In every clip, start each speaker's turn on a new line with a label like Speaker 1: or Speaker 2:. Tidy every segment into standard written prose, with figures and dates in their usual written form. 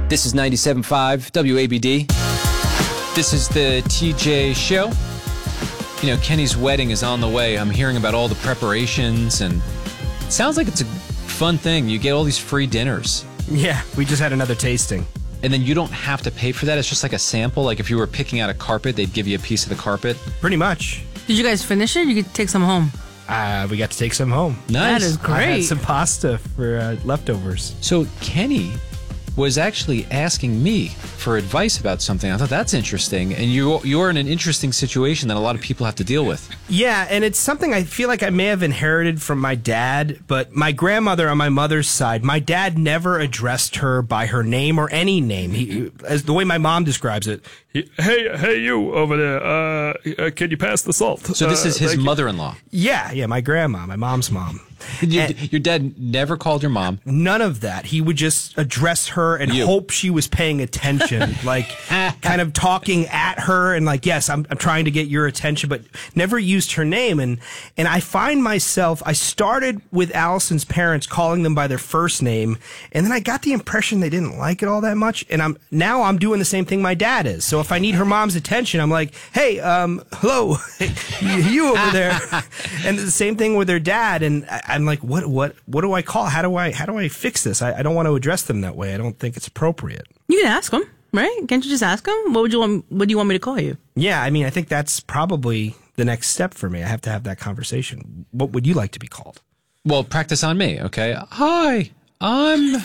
Speaker 1: This is 97.5 WABD. This is the TJ Show. You know, Kenny's wedding is on the way. I'm hearing about all the preparations, and it sounds like it's a fun thing. You get all these free dinners.
Speaker 2: Yeah, we just had another tasting.
Speaker 1: And then you don't have to pay for that. It's just like a sample. Like if you were picking out a carpet, they'd give you a piece of the carpet.
Speaker 2: Pretty much.
Speaker 3: Did you guys finish it? You could take some home.
Speaker 2: We got to take some home.
Speaker 1: Nice.
Speaker 3: That is
Speaker 2: I
Speaker 3: great.
Speaker 2: had some pasta for leftovers.
Speaker 1: So Kenny was actually asking me for advice about something. I thought that's interesting. And you're in an interesting situation that a lot of people have to deal with.
Speaker 2: Yeah, and it's something I feel like I may have inherited from my dad, but my grandmother on my mother's side, my dad never addressed her by her name or any name. As the way my mom describes it, hey, you over there, can you pass the salt?
Speaker 1: So this is his mother-in-law.
Speaker 2: Yeah, my grandma, my mom's mom.
Speaker 1: Your dad never called your mom?
Speaker 2: None of that. He would just address her and hope she was paying attention, like kind of talking at her and like, yes, I'm trying to get your attention, but never used her name. And I find myself, I started with Allison's parents calling them by their first name, and then I got the impression they didn't like it all that much. And I'm doing the same thing my dad is. So if I need her mom's attention, I'm like, hey, hello, you over there. And the same thing with her dad. And I'm like, what do I call? How do I fix this? I don't want to address them that way. I don't think it's appropriate.
Speaker 3: You can ask them, right? Can't you just ask them? What do you want me to call you?
Speaker 2: Yeah, I mean, I think that's probably the next step for me. I have to have that conversation. What would you like to be called?
Speaker 1: Well, practice on me, okay? Hi, I'm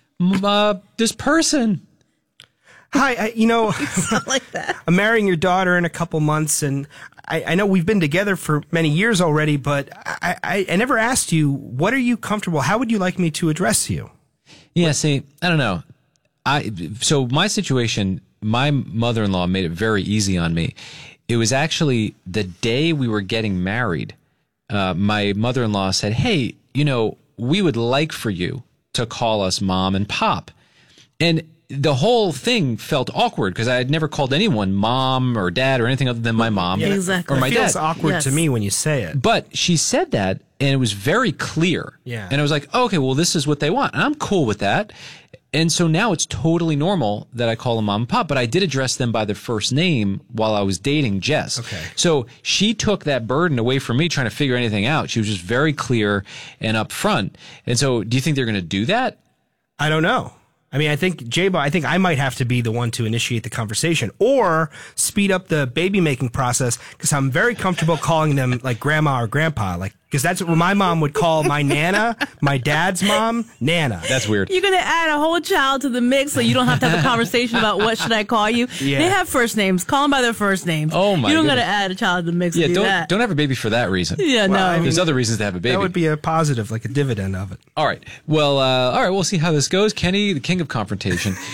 Speaker 1: this person.
Speaker 2: Hi,
Speaker 3: Like that.
Speaker 2: I'm marrying your daughter in a couple months, and I know we've been together for many years already, but I never asked you, what are you comfortable? How would you like me to address you?
Speaker 1: Yeah, see, I don't know. So my situation, my mother-in-law made it very easy on me. It was actually the day we were getting married. My mother-in-law said, hey, we would like for you to call us mom and pop. And the whole thing felt awkward because I had never called anyone mom or dad or anything other than my mom
Speaker 3: Exactly.
Speaker 1: or my
Speaker 2: It feels
Speaker 1: dad.
Speaker 2: awkward to me when you say it.
Speaker 1: But she said that, and it was very clear.
Speaker 2: Yeah.
Speaker 1: And I was like, okay, well, this is what they want. And I'm cool with that. And so now it's totally normal that I call them mom and pop, but I did address them by their first name while I was dating Jess.
Speaker 2: Okay.
Speaker 1: So she took that burden away from me trying to figure anything out. She was just very clear and upfront. And so do you think they're going to do that?
Speaker 2: I don't know. I mean, I think, J-Bo, I might have to be the one to initiate the conversation or speed up the baby making process because I'm very comfortable calling them like grandma or grandpa, because that's what my mom would call my Nana, my dad's mom, Nana.
Speaker 1: That's weird.
Speaker 3: You're going to add a whole child to the mix so you don't have to have a conversation about what should I call you.
Speaker 2: Yeah.
Speaker 3: They have first names. Call them by their first names.
Speaker 1: Oh, my
Speaker 3: You don't got to
Speaker 1: goodness.
Speaker 3: add a child to the mix
Speaker 1: Yeah,
Speaker 3: to do that.
Speaker 1: don't have a baby for that reason.
Speaker 3: Yeah,
Speaker 2: Well, I
Speaker 3: no.
Speaker 2: mean,
Speaker 1: There's other reasons to have a baby.
Speaker 2: That would be a positive, like a dividend of it.
Speaker 1: All right. Well, we'll see how this goes. Kenny, the king of confrontation.